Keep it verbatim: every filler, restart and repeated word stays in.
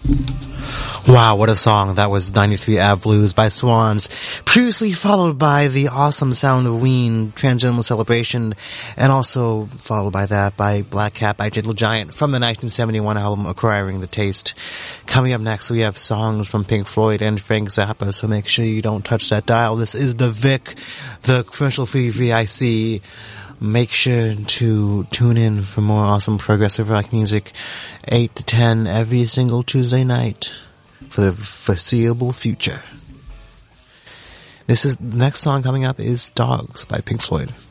Wow, what a song. That was ninety-three Ave Blues by Swans, previously followed by the awesome Sound of Ween, Transcendental Celebration, and also followed by that by Black Cat by Gentle Giant from the nineteen seventy-one album Acquiring the Taste. Coming up next, we have songs from Pink Floyd and Frank Zappa, so make sure you don't touch that dial. This is the Vic, the commercial-free V I C. Make sure to tune in for more awesome progressive rock music, eight to ten every single Tuesday night for the foreseeable future. This is, the next song coming up is Dogs by Pink Floyd.